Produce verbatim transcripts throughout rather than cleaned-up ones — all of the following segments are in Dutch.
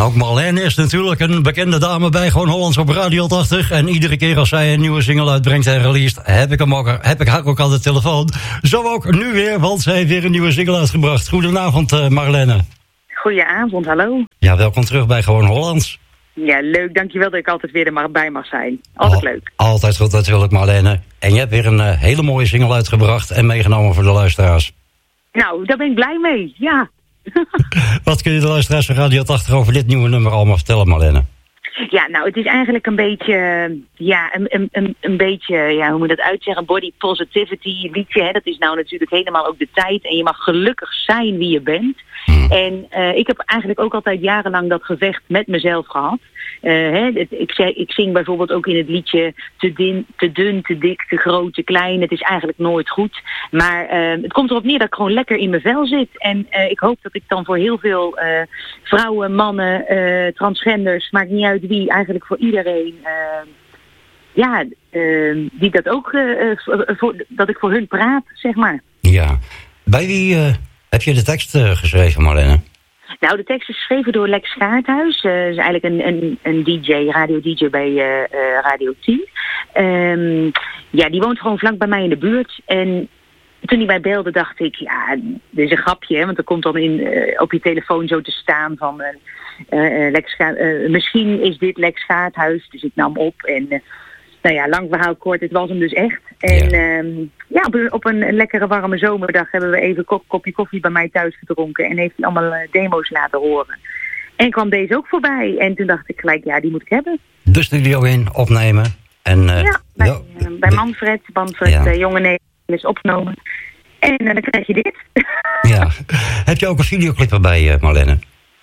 ook Marlene is natuurlijk een bekende dame bij Gewoon Hollands op Radio tachtig. En iedere keer als zij een nieuwe single uitbrengt en released, heb ik, hem ook, heb ik haar ook aan de telefoon. Zo ook nu weer, want zij heeft weer een nieuwe single uitgebracht. Goedenavond, uh, Marlene. Goedenavond, hallo. Ja, welkom terug bij Gewoon Hollands. Ja, leuk. Dankjewel dat ik altijd weer er maar bij mag zijn. Altijd Al, leuk. Altijd goed natuurlijk, Marlene. En je hebt weer een uh, hele mooie single uitgebracht en meegenomen voor de luisteraars. Nou, daar ben ik blij mee, ja. Wat kun je de luisteraars van Radio tachtig over dit nieuwe nummer allemaal vertellen, Marlene? Ja, nou, het is eigenlijk een beetje, ja, een, een, een, een beetje, ja, hoe moet je dat uitzeggen, body positivity liedje, hè? Dat is nou natuurlijk helemaal ook de tijd en je mag gelukkig zijn wie je bent. Hmm. En uh, ik heb eigenlijk ook altijd jarenlang dat gevecht met mezelf gehad. Uh, hè, het, ik, ik zing bijvoorbeeld ook in het liedje te, din, te dun, te dik, te groot, te klein. Het is eigenlijk nooit goed. Maar uh, het komt erop neer dat ik gewoon lekker in mijn vel zit. En uh, ik hoop dat ik dan voor heel veel uh, vrouwen, mannen, uh, transgenders, maakt niet uit wie, eigenlijk voor iedereen, uh, ja, uh, die dat ook, uh, voor, dat ik voor hun praat, zeg maar. Ja. Bij wie uh, heb je de tekst uh, geschreven, Marlene? Nou, de tekst is geschreven door Lex Schaarthuis. Uh, is eigenlijk een, een, een D J, radio-D J bij uh, uh, Radio tien. Um, ja, die woont gewoon vlak bij mij in de buurt. En toen hij mij belde, dacht ik, ja, dit is een grapje, hè, want er komt dan in, uh, op je telefoon zo te staan van, uh, uh, Lex Scha- uh, misschien is dit Lex Schaarthuis. Dus ik nam op en, uh, nou ja, lang verhaal kort, het was hem dus echt. En ja, um, ja op, een, op een lekkere warme zomerdag hebben we even een kop, kopje koffie bij mij thuis gedronken en heeft hij allemaal uh, demo's laten horen. En kwam deze ook voorbij en toen dacht ik gelijk, ja, die moet ik hebben. De studio in, opnemen. En, uh, ja, bij, jo, uh, bij Manfred, Manfred, ja. uh, Jonge Nederland is opgenomen. En uh, dan krijg je dit. Ja. Heb je ook een videoclip erbij, uh, Marlene?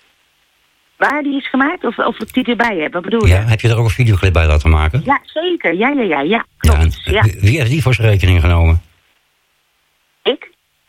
Waar die is gemaakt? Of, of ik die erbij heb? Wat bedoel je? Ja, heb je er ook een videoclip bij laten maken? Ja, zeker. Ja, ja, ja. ja. Klopt. Ja, ja. Wie heeft die voor zijn rekening genomen? Ik?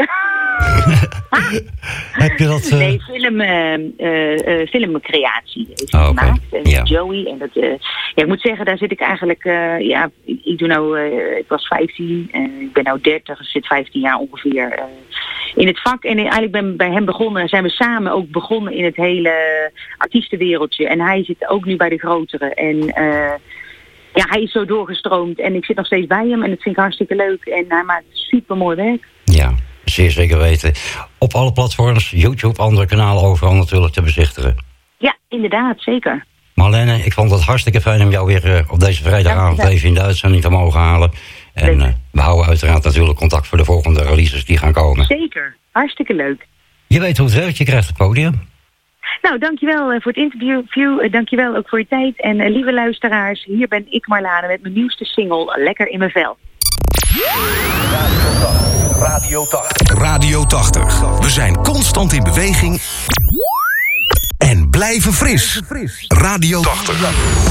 Heb je dat... Uh... Nee, film, uh, uh, uh, filmcreatie is oh, gemaakt. Okay. En ja. Joey. En dat, uh, ja, ik moet zeggen, daar zit ik eigenlijk... Uh, ja, ik, ik doe nou... Uh, ik was vijftien en ik ben nou dertig. Dus zit vijftien jaar ongeveer uh, in het vak. En eigenlijk ben bij hem begonnen... zijn we samen ook begonnen in het hele artiestenwereldje. En hij zit ook nu bij de grotere. En... Uh, ja, hij is zo doorgestroomd en ik zit nog steeds bij hem en dat vind ik hartstikke leuk. En hij maakt super mooi werk. Ja, zeer zeker weten. Op alle platforms, YouTube, andere kanalen, overal natuurlijk te bezichtigen. Ja, inderdaad, zeker. Marlene, ik vond het hartstikke fijn om jou weer uh, op deze vrijdagavond ja, even in de uitzending te mogen halen. En uh, we houden uiteraard natuurlijk contact voor de volgende releases die gaan komen. Zeker, hartstikke leuk. Je weet hoe het werkt, je krijgt het podium. Nou, dankjewel voor het interview. Dankjewel ook voor je tijd. En uh, lieve luisteraars, hier ben ik Marlane met mijn nieuwste single Lekker in mijn vel. Radio tachtig. Radio tachtig. We zijn constant in beweging en blijven fris. Radio tachtig.